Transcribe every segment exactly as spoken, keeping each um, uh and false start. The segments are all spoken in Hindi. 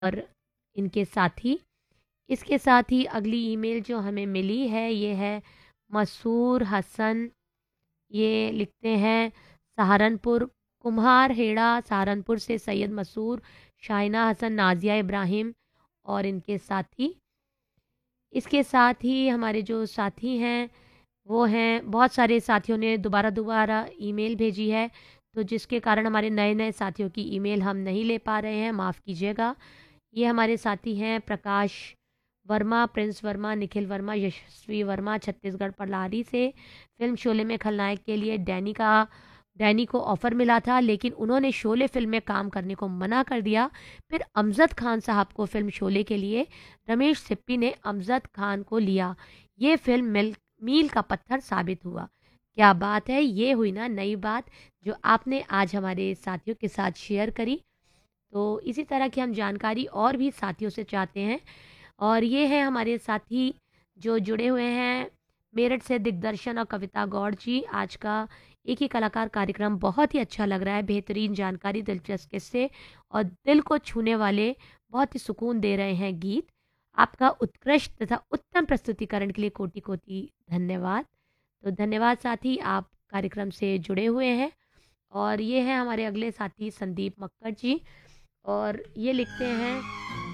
और इनके साथी। इसके साथ ही अगली ईमेल जो हमें मिली है ये है मसूर हसन। ये लिखते हैं सहारनपुर, कुम्हार हेड़ा सहारनपुर से सैयद मसूर, शाइना हसन, नाजिया इब्राहिम और इनके साथी। इसके साथ ही हमारे जो साथी हैं वो हैं, बहुत सारे साथियों ने दोबारा दोबारा ईमेल भेजी है, तो जिसके कारण हमारे नए नए साथियों की ईमेल हम नहीं ले पा रहे हैं, माफ़ कीजिएगा। ये हमारे साथी हैं प्रकाश वर्मा, प्रिंस वर्मा, निखिल वर्मा, यशस्वी वर्मा, छत्तीसगढ़ पलारी से। फिल्म शोले में खलनायक के लिए डैनी का डैनी को ऑफ़र मिला था, लेकिन उन्होंने शोले फिल्म में काम करने को मना कर दिया। फिर अमजद खान साहब को फिल्म शोले के लिए रमेश सिप्पी ने अमजद खान को लिया। ये फिल्म मिल मील का पत्थर साबित हुआ। क्या बात है, ये हुई ना नई बात जो आपने आज हमारे साथियों के साथ शेयर करी। तो इसी तरह की हम जानकारी और भी साथियों से चाहते हैं। और ये है हमारे साथी जो जुड़े हुए हैं मेरठ से, दिग्दर्शन और कविता गौड़ जी। आज का एक ही कलाकार कार्यक्रम बहुत ही अच्छा लग रहा है, बेहतरीन जानकारी, दिलचस्प किस्से और दिल को छूने वाले बहुत ही सुकून दे रहे हैं गीत। आपका उत्कृष्ट तथा उत्तम प्रस्तुतिकरण के लिए कोटि कोटि धन्यवाद। तो धन्यवाद साथी, आप कार्यक्रम से जुड़े हुए हैं। और ये हैं हमारे अगले साथी संदीप मक्कड़ जी। और ये लिखते हैं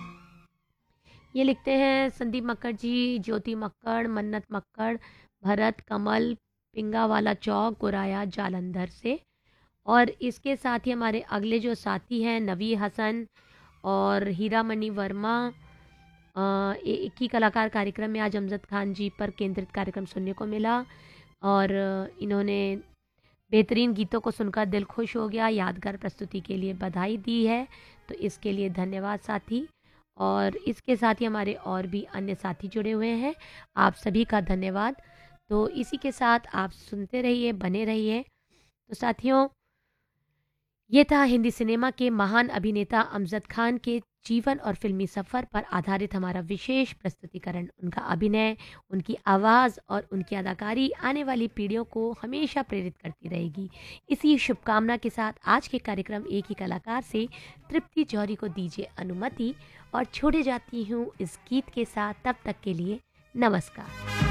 ये लिखते हैं संदीप मक्कड़ जी, ज्योति मक्कड़, मन्नत मक्कड़, भरत कमल, पिंगावाला चौक, गुराया जालंधर से। और इसके साथ ही हमारे अगले जो साथी हैं नवी हसन और हीरामणि वर्मा। अ, ए- एक ही कलाकार कार्यक्रम में आज अमजद खान जी पर केंद्रित कार्यक्रम सुनने को मिला और इन्होंने बेहतरीन गीतों को सुनकर दिल खुश हो गया, यादगार प्रस्तुति के लिए बधाई दी है। तो इसके लिए धन्यवाद साथी। और इसके साथ ही हमारे और भी अन्य साथी जुड़े हुए हैं, आप सभी का धन्यवाद। तो इसी के साथ आप सुनते रहिए, बने रहिए। तो साथियों, ये था हिंदी सिनेमा के महान अभिनेता अमजद खान के जीवन और फिल्मी सफ़र पर आधारित हमारा विशेष प्रस्तुतिकरण। उनका अभिनय, उनकी आवाज़ और उनकी अदाकारी आने वाली पीढ़ियों को हमेशा प्रेरित करती रहेगी। इसी शुभकामना के साथ आज के कार्यक्रम एक ही कलाकार से तृप्ति जौहरी को दीजिए अनुमति और छोड़े जाती हूँ इस गीत के साथ। तब तक के लिए नमस्कार।